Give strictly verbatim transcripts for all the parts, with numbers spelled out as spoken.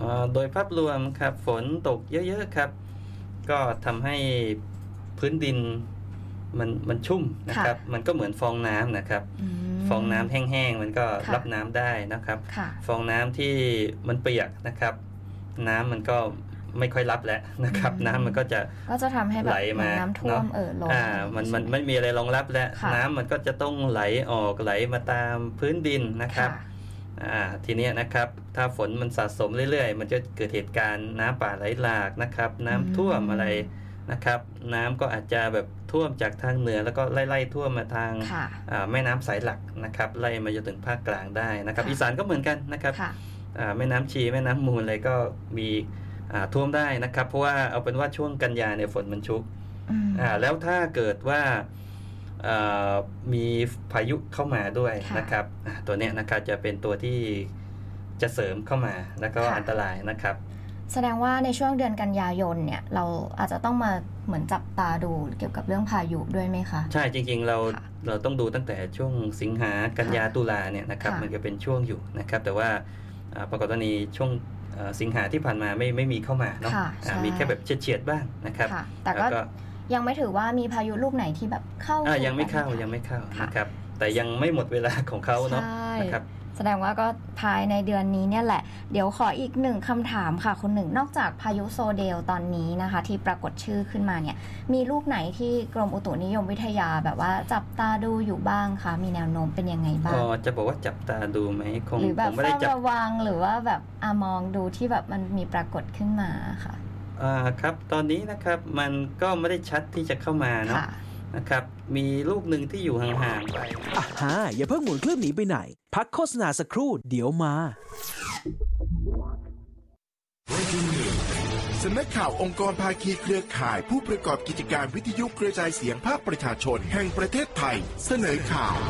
โดยภาพรวมครับฝนตกเยอะๆครับก็ทำให้พื้นดินมันมันชุ่มนะครับมันก็เหมือนฟองน้ำนะครับฟองน้ำแห้งๆมันก็รับน้ำได้นะครับฟองน้ำที่มันเปียกนะครับน้ำมันก็ไม่ค่อยรับแล้วนะครับน้ำมันก็จะก็จะทำให้แบบน้ำท่วมเอ่อล้นอ่ามันมันไม่มีอะไรรองรับแล้วน้ำมันก็จะต้องไหลออกไหลมาตามพื้นดินนะครับอ่าทีนี้นะครับถ้าฝนมันสะสมเรื่อยๆมันจะเกิดเหตุการณ์น้ำป่าไหลหลากนะครับน้ำท่วมอะไรนะครับน้ำก็อาจจะแบบท่วมจากทางเหนือแล้วก็ไล่ๆท่วมมาทางแม่น้ำสายหลักนะครับไล่มาจนถึงภาคกลางได้นะครับอีสานก็เหมือนกันนะครับแม่น้ำชีแม่น้ำมูลอะไรก็มีท่วมได้นะครับเพราะว่าเอาเป็นว่าช่วงกันยาเนี่ยฝนมันชุกแล้วถ้าเกิดว่ามีพายุเข้ามาด้วยนะครับตัวนี้นะครับจะเป็นตัวที่จะเสริมเข้ามาแล้วก็อันตรายนะครับแสดงว่าในช่วงเดือนกันยายนเนี่ยเราอาจจะต้องมาเหมือนจับตาดูเกี่ยวกับเรื่องพายุด้วยไหมคะใช่จริงๆเราเราต้องดูตั้งแต่ช่วงสิงหากันยาตุลาเนี่ยนะครับมันจะเป็นช่วงอยู่นะครับแต่ว่าปรากฏว่าในช่วงสิงหาที่ผ่านมาไม่ไม่มีเข้ามาเนาะมีแค่แบบเฉียดๆบ้างนะครับแต่ก็ยังไม่ถือว่ามีพายุลูกไหนที่แบบเข้ายังไม่เข้ายังไม่เข้านะครับแต่ยังไม่หมดเวลาของเขาเนาะนะครับแสดงว่าก็ภายในเดือนนี้เนี่ยแหละเดี๋ยวขออีกหนึ่งคำถามค่ะคุณหนึ่งนอกจากพายุโซเดลตอนนี้นะคะที่ปรากฏชื่อขึ้นมาเนี่ยมีลูกไหนที่กรมอุตุนิยมวิทยาแบบว่าจับตาดูอยู่บ้างคะมีแนวโน้มเป็นยังไงบ้างอ๋อจะบอกว่าจับตาดูไหมคงหรือแบบเฝ้าระวังหรือว่าแบบอามองดูที่แบบมันมีปรากฏขึ้นมาค่ะอ่าครับตอนนี้นะครับมันก็ไม่ได้ชัดที่จะเข้ามาเนาะนะครับมีลูกหนึ่งที่อยู่ห่างๆไปอ่ะฮะอย่าเพิ่งหมุนเครื่องหนีไปไหนพักโฆษณาสักครู่เดี๋ยวมาสำนักข่าวองค์กรภาคีเครือข่ายผู้ประกอบกิจการวิทยุกระจายเสียงภาคประชาชนแห่งประเทศไทยเสนอข่าว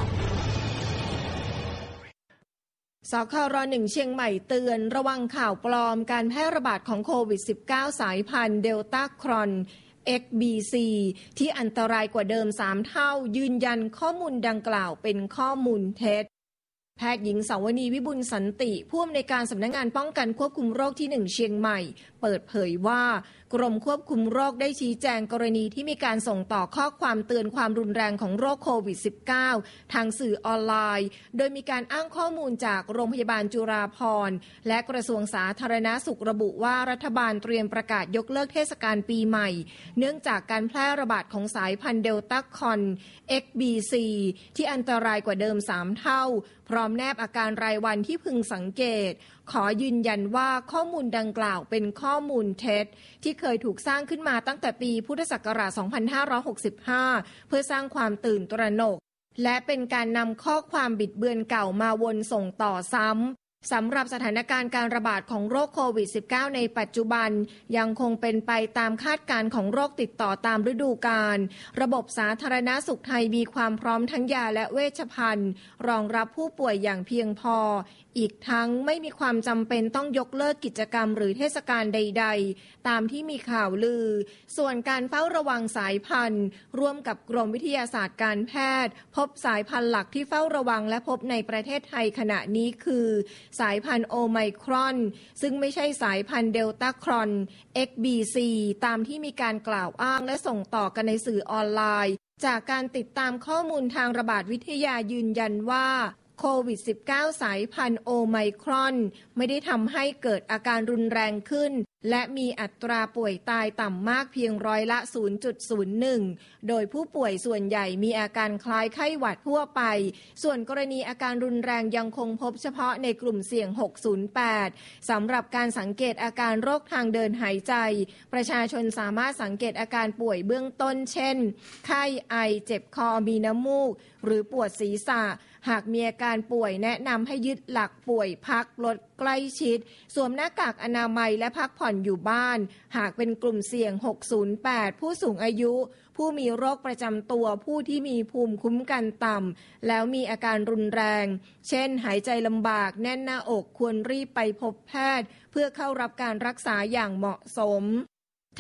สครหนึ่งเชียงใหม่เตือนระวังข่าวปลอมการแพร่ระบาดของโควิด สิบเก้า สายพันธุ์เดลต้าครอน เอ็กซ์ บี ซี ที่อันตรายกว่าเดิมสามเท่ายืนยันข้อมูลดังกล่าวเป็นข้อมูลเท็จแพทย์หญิงสาวนีวิบุญสันติผู้อำนวยการสำนักงานป้องกันควบคุมโรคที่หนึ่งเชียงใหม่เปิดเผยว่ากรมควบคุมโรคได้ชี้แจงกรณีที่มีการส่งต่อข้อความเตือนความรุนแรงของโรคโควิด สิบเก้า ทางสื่อออนไลน์โดยมีการอ้างข้อมูลจากโรงพยาบาลจุฬาภรณ์และกระทรวงสาธารณสุขระบุว่ารัฐบาลเตรียมประกาศยกเลิกเทศกาลปีใหม่เนื่องจากการแพร่ระบาดของสายพันธุ์เดลต้าคอน เอ็กซ์ บี ซี ที่อันตรายกว่าเดิมสามเท่าพร้อมแนบอาการรายวันที่พึงสังเกตขอยืนยันว่าข้อมูลดังกล่าวเป็นข้อมูลเท็จที่เคยถูกสร้างขึ้นมาตั้งแต่ปีพุทธศักราช สองพันห้าร้อยหกสิบห้า เพื่อสร้างความตื่นตระหนกและเป็นการนำข้อความบิดเบือนเก่ามาวนส่งต่อซ้ำสำหรับสถานการณ์การระบาดของโรคโควิด สิบเก้า ในปัจจุบันยังคงเป็นไปตามคาดการณ์ของโรคติดต่อตามฤดูกาลระบบสาธารณสุขไทยมีความพร้อมทั้งยาและเวชภัณฑ์รองรับผู้ป่วยอย่างเพียงพออีกทั้งไม่มีความจำเป็นต้องยกเลิกกิจกรรมหรือเทศกาลใดๆตามที่มีข่าวลือส่วนการเฝ้าระวังสายพันธุ์ร่วมกับกรมวิทยาศาสตร์การแพทย์พบสายพันธุ์หลักที่เฝ้าระวังและพบในประเทศไทยขณะนี้คือสายพันธุ์โอไมครอนซึ่งไม่ใช่สายพันธุ์เดลต้าครอน เอ็กซ์ บี ซี ตามที่มีการกล่าวอ้างและส่งต่อกันในสื่อออนไลน์จากการติดตามข้อมูลทางระบาดวิทยายืนยันว่าโควิด สิบเก้า สายพันธุ์โอไมครอนไม่ได้ทำให้เกิดอาการรุนแรงขึ้นและมีอัตราป่วยตายต่ำมากเพียงร้อยละ ศูนย์จุดศูนย์หนึ่ง โดยผู้ป่วยส่วนใหญ่มีอาการคล้ายไข้หวัดทั่วไปส่วนกรณีอาการรุนแรงยังคงพบเฉพาะในกลุ่มเสี่ยงหกศูนย์แปดสำหรับการสังเกตอาการโรคทางเดินหายใจประชาชนสามารถสังเกตอาการป่วยเบื้องต้นเช่นไข้ไอเจ็บคอมีน้ำมูกหรือปวดศีรษะหากมีอาการป่วยแนะนำให้ยึดหลักป่วยพักลดใกล้ชิดสวมหน้ากากอนามัยและพักผ่อนอยู่บ้านหากเป็นกลุ่มเสี่ยงหกศูนย์แปดผู้สูงอายุผู้มีโรคประจำตัวผู้ที่มีภูมิคุ้มกันต่ำแล้วมีอาการรุนแรงเช่นหายใจลำบากแน่นหน้าอกควรรีบไปพบแพทย์เพื่อเข้ารับการรักษาอย่างเหมาะสม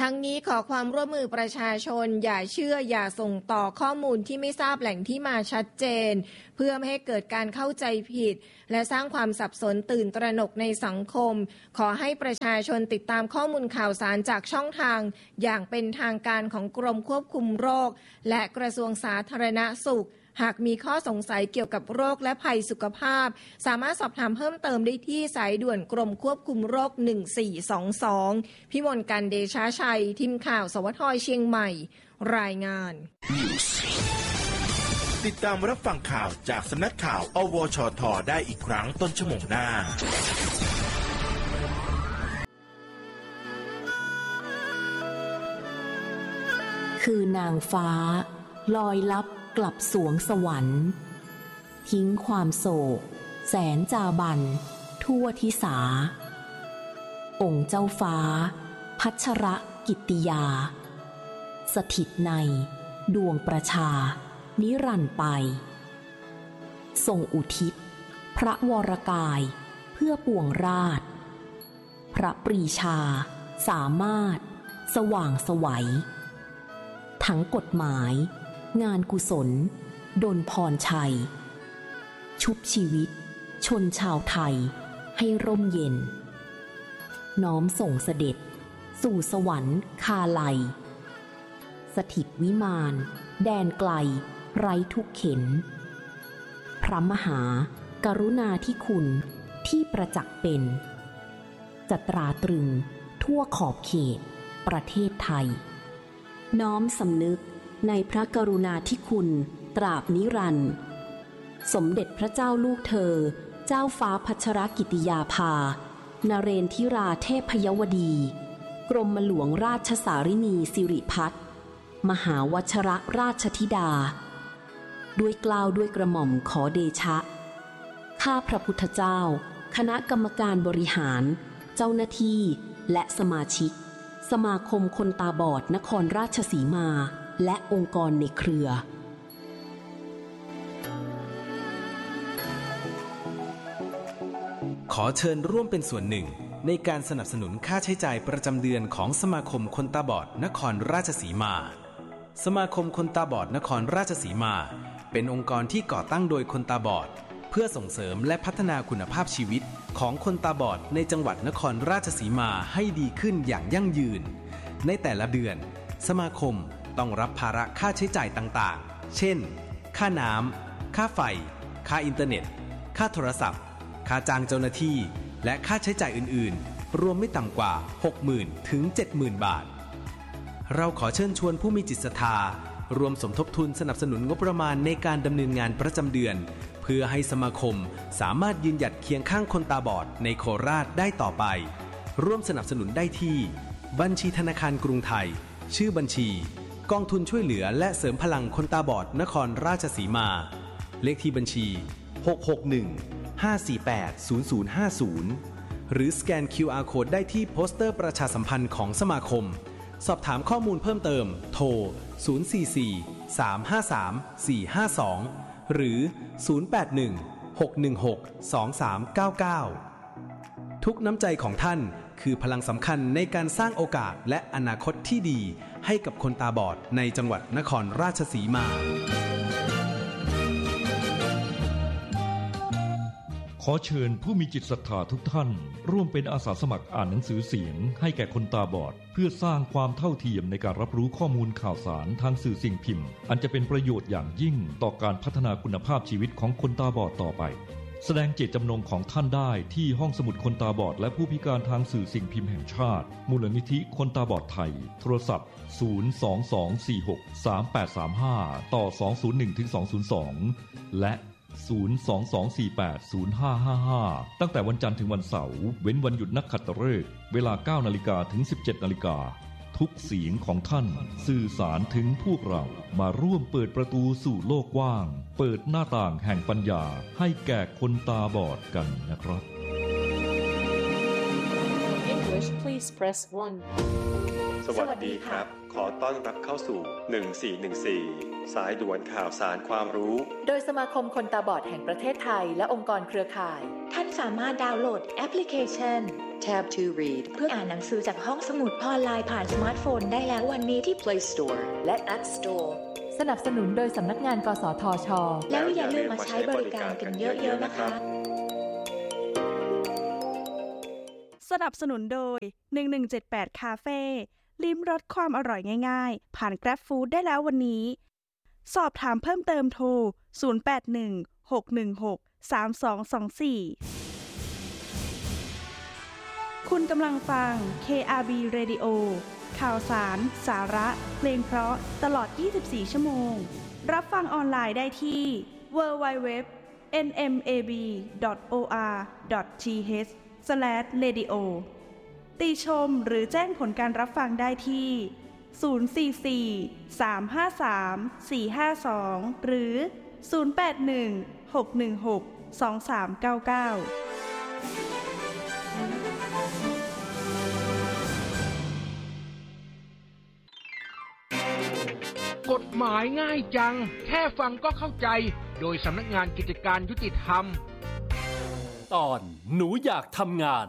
ทั้งนี้ขอความร่วมมือประชาชนอย่าเชื่ออย่าส่งต่อข้อมูลที่ไม่ทราบแหล่งที่มาชัดเจนเพื่อไม่ให้เกิดการเข้าใจผิดและสร้างความสับสนตื่นตระหนกในสังคมขอให้ประชาชนติดตามข้อมูลข่าวสารจากช่องทางอย่างเป็นทางการของกรมควบคุมโรคและกระทรวงสาธารณสุขหากมีข้อสงสัยเกี่ยวกับโรคและภัยสุขภาพสามารถสอบถามเพิ่มเติมได้ที่สายด่วนกรมควบคุมโรคหนึ่งสี่สองสองพิมลกันเดชาชัยทีมข่าวสวทเชียงใหม่รายงานติดตามรับฟังข่าวจากสำนักข่าวอวชทได้อีกครั้งต้นชั่วโมงหน้าคือนางฟ้าลอยลับกลับสวงสวรรค์ทิ้งความโศกแสนจาบันทั่วทิสาองค์เจ้าฟ้าพัชรกิตติยาสถิตในดวงประชานิรันดร์ไปทรงอุทิศพระวรกายเพื่อปวงราชพระปรีชาสามารถสว่างไสวทั้งกฎหมายงานกุศลดลพรชัยชุบชีวิตชนชาวไทยให้ร่มเย็นน้อมส่งเสด็จสู่สวรรค์คาไลสถิตวิมานแดนไกลไร้ทุกเข็นพระมหากรุณาธิคุณที่ประจักษ์เป็นจะตราตรึงทั่วขอบเขตประเทศไทยน้อมสำนึกในพระกรุณาธิคุณตราบนิรันดร์สมเด็จพระเจ้าลูกเธอเจ้าฟ้าพัชรกิติยาภานเรนทิราเทพยวดีกรมหลวงราชสารินีสิริพัฒน์มหาวชรราชธิดาด้วยเกล้าด้วยกระหม่อมขอเดชะข้าพระพุทธเจ้าคณะกรรมการบริหารเจ้าหน้าที่และสมาชิกสมาคมคนตาบอดนครราชสีมาและองค์กรในเครือขอเชิญร่วมเป็นส่วนหนึ่งในการสนับสนุนค่าใช้จ่ายประจำเดือนของสมาคมคนตาบอดนครราชสีมาสมาคมคนตาบอดนครราชสีมาเป็นองค์กรที่ก่อตั้งโดยคนตาบอดเพื่อส่งเสริมและพัฒนาคุณภาพชีวิตของคนตาบอดในจังหวัดนครราชสีมาให้ดีขึ้นอย่างยั่งยืนในแต่ละเดือนสมาคมต้องรับภาระค่าใช้จ่ายต่างๆเช่นค่าน้ำค่าไฟค่าอินเทอร์เน็ตค่าโทรศัพท์ค่าจ้างเจ้าหน้าที่และค่าใช้จ่ายอื่นๆรวมไม่ต่ำกว่า หกหมื่น ถึง เจ็ดหมื่น บาทเราขอเชิญชวนผู้มีจิตศรัทธารวมสมทบทุนสนับสนุนงบประมาณในการดำเนินงานประจำเดือนเพื่อให้สมาคมสามารถยืนหยัดเคียงข้างคนตาบอดในโคราชได้ต่อไปร่วมสนับสนุนได้ที่บัญชีธนาคารกรุงไทยชื่อบัญชีกองทุนช่วยเหลือและเสริมพลังคนตาบอดนครราชสีมาเลขที่บัญชีหก หก หนึ่ง ห้า สี่ แปด ศูนย์ ศูนย์ ห้า ศูนย์หรือสแกน คิว อาร์ Code ได้ที่โปสเตอร์ประชาสัมพันธ์ของสมาคมสอบถามข้อมูลเพิ่มเติมโทรศูนย์ สี่ สี่ สาม ห้า สาม สี่ ห้า สองหรือศูนย์ แปด หนึ่ง หก หนึ่ง หก สอง สาม เก้า เก้าทุกน้ำใจของท่านคือพลังสำคัญในการสร้างโอกาสและอนาคตที่ดีให้กับคนตาบอดในจังหวัดนครราชสีมาขอเชิญผู้มีจิตศรัทธาทุกท่านร่วมเป็นอาสาสมัครอ่านหนังสือเสียงให้แก่คนตาบอดเพื่อสร้างความเท่าเทียมในการรับรู้ข้อมูลข่าวสารทางสื่อสิ่งพิมพ์อันจะเป็นประโยชน์อย่างยิ่งต่อการพัฒนาคุณภาพชีวิตของคนตาบอดต่อไปแสดงเจตจำนงของท่านได้ที่ห้องสมุดคนตาบอดและผู้พิการทางสื่อสิ่งพิมพ์แห่งชาติมูลนิธิคนตาบอดไทยโทรศัพท์ศูนย์ สอง สอง สี่ หก สาม แปด สาม ห้าต่อสองศูนย์หนึ่งถึงสองศูนย์สองและศูนย์ สอง สอง สี่ แปด ศูนย์ ห้า ห้า ห้าตั้งแต่วันจันทร์ถึงวันเสาร์เว้นวันหยุดนักขัตฤกษ์เวลา เก้านาฬิกา ถึง สิบเจ็ดนาฬิกาทุกเสียงของท่านสื่อสารถึงพวกเรามาร่วมเปิดประตูสู่โลกกว้างเปิดหน้าต่างแห่งปัญญาให้แก่คนตาบอดกันนะครับ English, please please press one สวัสดีครับขอต้อนรับเข้าสู่หนึ่งสี่หนึ่งสี่สายด่วนข่าวสารความรู้โดยสมาคมคนตาบอดแห่งประเทศไทยและองค์กรเครือข่ายท่านสามารถดาวน์โหลดแอปพลิเคชัน Tab to Read เพื่ออ่านหนังสือจากห้องสมุดออนไลน์ผ่านสมาร์ทโฟนได้แล้ววันนี้ที่ Play Store และ App Store สนับสนุนโดยสำนักงานกสทช. แล้วอย่าลืมมาใช้บริการกันเยอะๆนะคะสนับสนุนโดยหนึ่งหนึ่งเจ็ดแปดคาเฟ่ลิ้มรสความอร่อยง่ายๆผ่าน Grab Food ได้แล้ววันนี้สอบถามเพิ่มเติมโทรศูนย์ แปด หนึ่ง หก หนึ่ง หก สาม สอง สอง สี่คุณกำลังฟัง เค อาร์ บี Radio ข่าวสารสาระเพลงเพราะตลอดยี่สิบสี่ชั่วโมงรับฟังออนไลน์ได้ที่ ดับเบิลยู ดับเบิลยู ดับเบิลยู ดอท เอ็น เอ็ม เอ บี ดอท โอ อาร์ ดอท ที เอช สแลช เรดิโอ ติชมหรือแจ้งผลการรับฟังได้ที่ศูนย์ สี่ สี่ สาม ห้า สาม สี่ ห้า สองหรือศูนย์ แปด หนึ่ง หก หนึ่ง หก สอง สาม เก้า เก้ากฎหมายง่ายจังแค่ฟังก็เข้าใจโดยสำนักงานกิจการยุติธรรมตอนหนูอยากทำงาน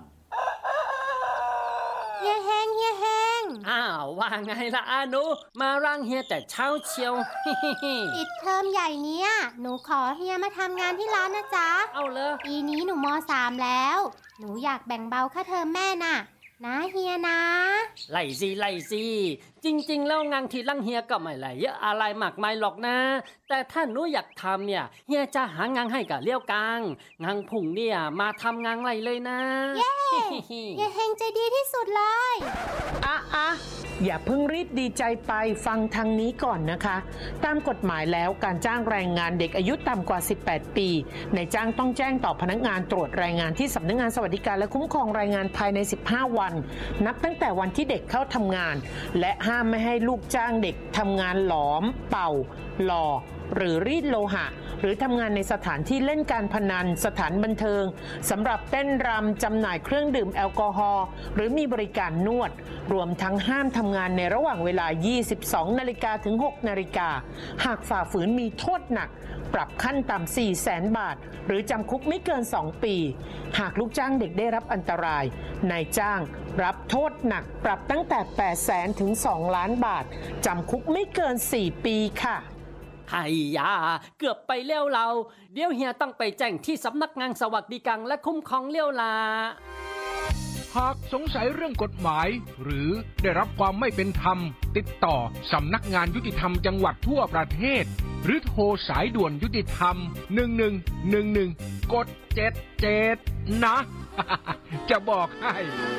เฮียแฮงเฮียแฮงอ้าวว่าไงล่ะอาหนูมาร่างเฮียแต่เช้าเชียวปิดเทอมใหญ่เนี้ยหนูขอเฮียมาทำงานที่ร้านนะจ๊ะเอาเลยปีนี้หนูม.สาม แล้วหนูอยากแบ่งเบาค่าเทอมแม่น่ะนะเฮียนะไล่สิไล่สิจริงๆแล้วงานที่ร่างเฮียก็ไม่ไหลเยอะอะไรมากมายหรอกนะแต่ถ้าหนูอยากทำเนี่ยเฮียจะหางานให้กับเลี้ยวกลางงานผุ่งเนี่ยมาทำงานไรเลยนะเย้เฮียแฮงใจดีที่สุดเลยอ่ะอ่ะอย่าเพิ่งรีบดีใจไปฟังทางนี้ก่อนนะคะตามกฎหมายแล้วการจ้างแรงงานเด็กอายุต่ำกว่าสิบแปดปีนายจ้างต้องแจ้งต่อพนักงานตรวจแรงงานที่สำนักงานสวัสดิการและคุ้มครองแรงงานภายในสิบห้าวันนับตั้งแต่วันที่เด็กเข้าทำงานและห้ามไม่ให้ลูกจ้างเด็กทำงานหลอมเป่าหล่อหรือรีดโลหะหรือทำงานในสถานที่เล่นการพนันสถานบันเทิงสำหรับเต้นรำจำหน่ายเครื่องดื่มแอลกอฮอล์หรือมีบริการนวดรวมทั้งห้ามทำงานในระหว่างเวลา ยี่สิบสองนาฬิกาถึงหกนาฬิกาหากฝ่าฝืนมีโทษหนักปรับขั้นต่ำ สี่แสนบาทหรือจำคุกไม่เกินสองปีหากลูกจ้างเด็กได้รับอันตรายนายจ้างรับโทษหนักปรับตั้งแต่ แปดแสนถึงสองล้านบาทจำคุกไม่เกินสี่ปีค่ะไอ้ยาเกือบไปเลี้ยวเราเดี๋ยวเฮียต้องไปแจ้งที่สำนักงานสวัสดิการและคุ้มครองเลี้ยวลาหากสงสัยเรื่องกฎหมายหรือได้รับความไม่เป็นธรรมติดต่อสำนักงานยุติธรรมจังหวัดทั่วประเทศหรือโทรสายด่วนยุติธรรมหนึ่งหนึ่งหนึ่งหนึ่งกดเจ็ดเจ็ดนะ จะบอกให้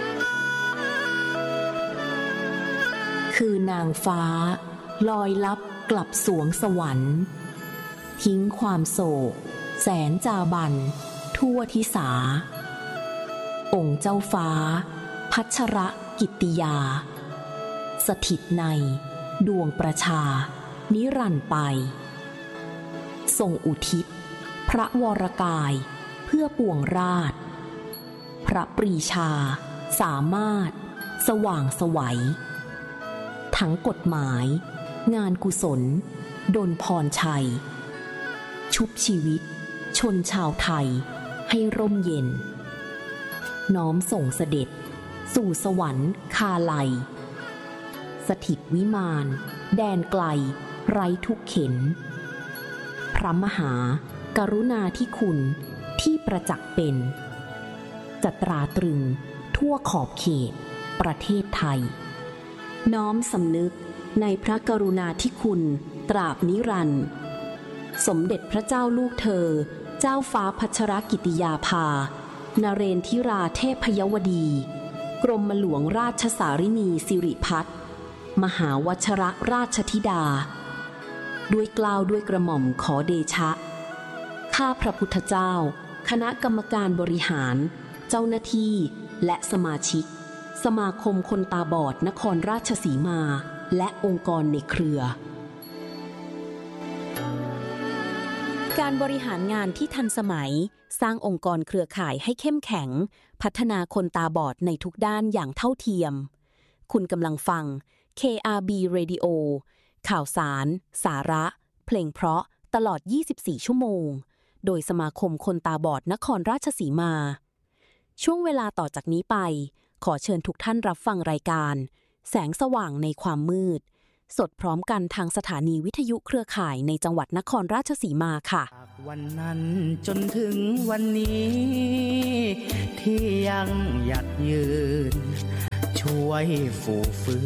คือนางฟ้าลอยลับกลับสวงสวรรค์ทิ้งความโศกแสนจาบันทั่วทิสาองค์เจ้าฟ้าพัชรกิตติยาสถิตในดวงประชานิรันดร์ไปทรงอุทิศพระวรกายเพื่อปวงราชพระปรีชาสามารถสว่างไสวทั้งกฎหมายงานกุศลดลพรชัยชุบชีวิตชนชาวไทยให้ร่มเย็นน้อมส่งเสด็จสู่สวรรค์คาไลสถิตวิมานแดนไกลไร้ทุกเข็นพระมหากรุณาธิคุณที่ประจักษ์เป็นจะตราตรึงทั่วขอบเขตประเทศไทยน้อมสำนึกในพระกรุณาธิคุณตราบนิรันดร์สมเด็จพระเจ้าลูกเธอเจ้าฟ้าพัชรกิติยาภานเรนทิราเทพยวดีกรมหลวงราชสารินีสิริพัฒน์มหาวชรราชธิดาด้วยเกล้าด้วยกระหม่อมขอเดชะข้าพระพุทธเจ้าคณะกรรมการบริหารเจ้าหน้าที่และสมาชิกสมาคมคนตาบอดนครราชสีมาและองค์กรในเครือการบริหารงานที่ทันสมัยสร้างองค์กรเครือข่ายให้เข้มแข็งพัฒนาคนตาบอดในทุกด้านอย่างเท่าเทียมคุณกำลังฟัง เค อาร์ บี Radio ข่าวสาร สาระ เพลงเพราะตลอดยี่สิบสี่ชั่วโมงโดยสมาคมคนตาบอดนครราชสีมาช่วงเวลาต่อจากนี้ไปขอเชิญทุกท่านรับฟังรายการแสงสว่างในความมืดสดพร้อมกันทางสถานีวิทยุเครือข่ายในจังหวัดนครราชสีมาค่ะวันนั้นจนถึงวันนี้ที่ยังหยัดยืนช่วยฟูฟื้น